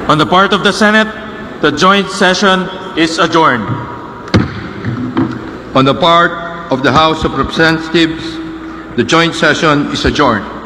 On the part of the Senate, the joint session is adjourned. On the part of the House of Representatives, the joint session is adjourned.